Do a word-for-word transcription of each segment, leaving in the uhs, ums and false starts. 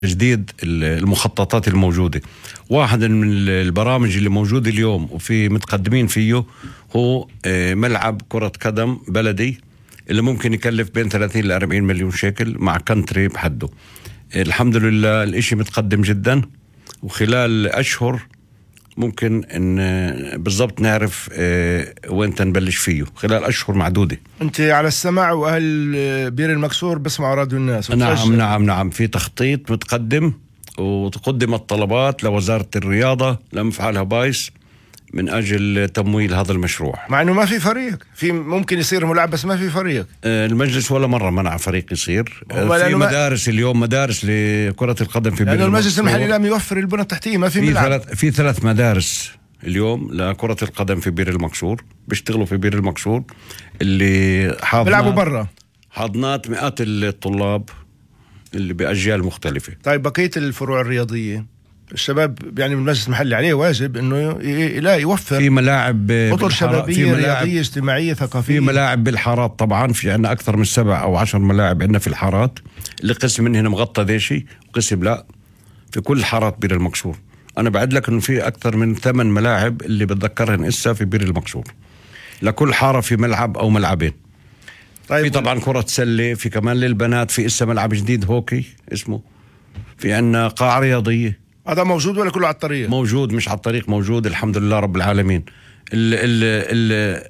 تجديد المخططات الموجودة. واحد من البرامج اللي موجودة اليوم وفي متقدمين فيه هو ملعب كرة قدم بلدي اللي ممكن يكلف بين ثلاثين إلى أربعين مليون شيكل مع كنتري بحده. الحمد لله الاشي متقدم جدا، وخلال أشهر ممكن ان بالضبط نعرف وين تنبلش فيه خلال أشهر معدودة. انت على السمع واهل بير المكسور بسمعوا راديو الناس. نعم نعم نعم في تخطيط متقدم، وتقدمت طلبات لوزارة الرياضة لمفعلها بايس من أجل تمويل هذا المشروع، مع أنه ما في فريق. في ممكن يصير ملعب بس ما في فريق. المجلس ولا مرة منع فريق يصير. في مدارس ما... اليوم مدارس لكرة القدم في بير لأنه المجلس المحلي لم يوفر البنى التحتية. ما في, في ملعب. ثلاث في ثلاث مدارس اليوم لكرة القدم في بير المكسور، بيشتغلوا في بير المكسور اللي بيلعبوا برا، حاضنات مئات الطلاب اللي بأجيال مختلفة. طيب بقية الفروع الرياضية الشباب يعني من المجلس المحلي عليه واجب انه لا يوفر في ملاعب اطر شبابيه، في ملاعب رياضيه، اجتماعيه، ثقافيه. في ملاعب بالحارات طبعا، في عندنا اكثر من سبع او عشر ملاعب عندنا في الحارات، اللي قسم منهن مغطى ديشي وقسم لا في كل حارات بير المكسور. انا بعد لك انه في اكثر من ثمان ملاعب اللي بتذكرهن اسا في بير المكسور، لكل حاره في ملعب او ملعبين. طيب في طبعا كرة سلة، في كمان للبنات في اسا ملعب جديد هوكي اسمه، في عندنا قاعة رياضية. هذا موجود ولا كله على الطريق؟ موجود، مش على الطريق، موجود الحمد لله رب العالمين. ال ال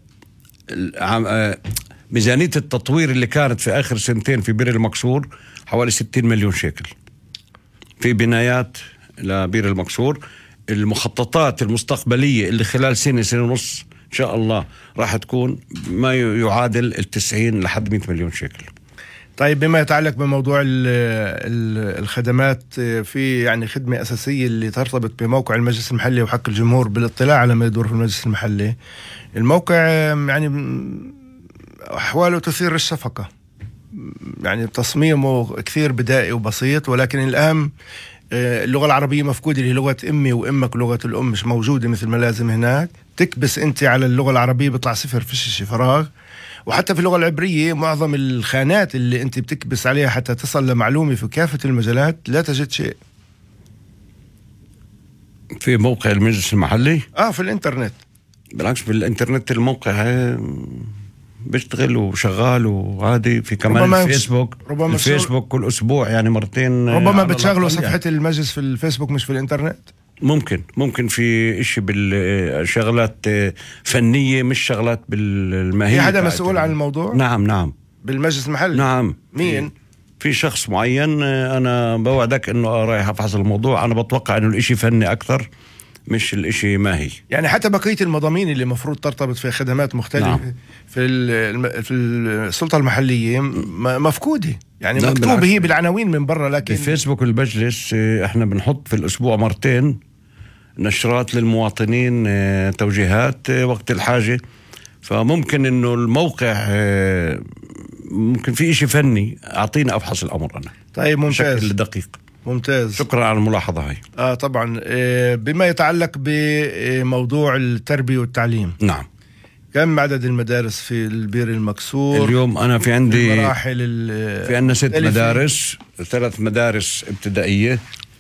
ال ميزانية التطوير اللي كانت في آخر سنتين في بير المكسور حوالي ستين مليون شيكل في بنايات لبير المكسور. المخططات المستقبلية اللي خلال سنة سنة ونص إن شاء الله راح تكون ما يعادل التسعين لحد مئة مليون شيكل. طيب بما يتعلق بموضوع ال ال الخدمات، في يعني خدمة أساسية اللي ترتبط بموقع المجلس المحلي وحق الجمهور بالاطلاع على ما يدور في المجلس المحلي. الموقع يعني أحواله تثير الشفقة، يعني تصميمه كثير بدائي وبسيط، ولكن الأهم اللغة العربية مفقودة، اللي هي لغة أمي وأمك ولغة الأم مش موجودة مثل ما لازم هناك. تكبس أنت على اللغة العربية بيطلع صفر، فيش شي، فراغ. وحتى في اللغة العبرية معظم الخانات اللي أنت بتكبس عليها حتى تصل لمعلومة في كافة المجالات لا تجد شيء. في موقع المجلس المحلي آه في الإنترنت، بالعكس في الإنترنت الموقع بيشتغل وشغال وعادي. في كمان الفيسبوك، ربما الفيسبوك كل أسبوع يعني مرتين ربما بتشغلوا صفحة يعني. المجلس في الفيسبوك مش في الإنترنت. ممكن ممكن في إشي بالشغلات فنية مش شغلات بالماهية. في حدا مسؤول عن الموضوع؟ نعم نعم بالمجلس المحلي. نعم. مين؟ في شخص معين، أنا بوعدك إنه رايح أفحص الموضوع. أنا بتوقع إنه الإشي فني أكثر مش الإشي ماهي. يعني حتى بقية المضامين اللي مفروض ترتبط في خدمات مختلفة نعم. في في السلطة المحلية مفقودة، يعني نعم مكتوبة هي بالعناوين من برا. لكن الفيسبوك المجلس إحنا بنحط في الأسبوع مرتين نشرات للمواطنين، توجيهات وقت الحاجة. فممكن إنه الموقع ممكن في إشي فني، أعطينا أبحث الأمر أنا. طيب ممتاز، بشكل دقيق. ممتاز، شكرا على الملاحظة هاي. آه طبعا. آه بما يتعلق بموضوع التربية والتعليم، نعم، كم عدد المدارس في البير المكسور اليوم؟ أنا في عندي المراحل في عندنا ست مدارس، ثلاث مدارس ابتدائية،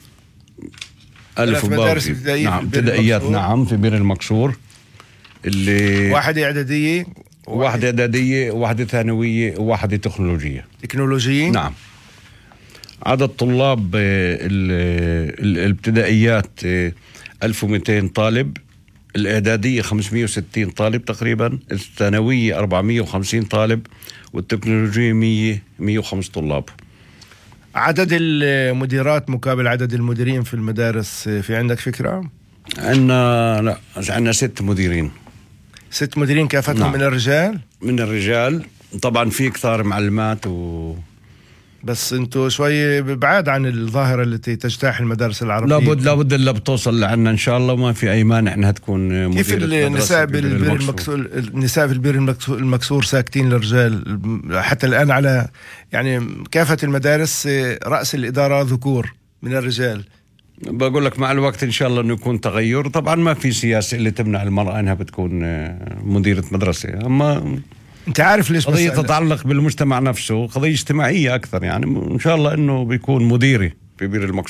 ألف مدارس ابتدائية نعم ابتدائيات نعم في بير المكسور، اللي واحدة إعدادية واحدة إعدادية وواحدة ثانوية وواحدة تكنولوجية. تكنولوجية نعم. عدد طلاب الابتدائيات ألف ومئتين طالب، الإعدادية خمسمئة وستين طالب تقريبا، الثانوية أربعمئة وخمسين طالب، والتكنولوجية مئة مئة وخمسة طلاب. عدد المديرات مقابل عدد المديرين في المدارس، في عندك فكرة؟ عندنا لا عندنا ست مديرين. ست مديرين كافتهم نعم. من الرجال؟ من الرجال طبعا، في كثار معلمات و بس انتو شوي بعاد عن الظاهرة التي تجتاح المدارس العربية. لابد لابد اللي بتوصل لعنا ان شاء الله، وما في اي مانع انها تكون مديرة. كيف النساء بالبير المكسور؟ النساء في البير المكسور ساكتين الرجال حتى الان على يعني كافة المدارس، رأس الإدارة ذكور من الرجال. بقول لك مع الوقت ان شاء الله انه يكون تغير. طبعا ما في سياسة اللي تمنع المرأة انها بتكون مديرة مدرسة، اما انت عارف ليش قضية تتعلق بالمجتمع نفسه، قضية اجتماعية اكثر. يعني ان شاء الله انه بيكون مديري ببير المقصود.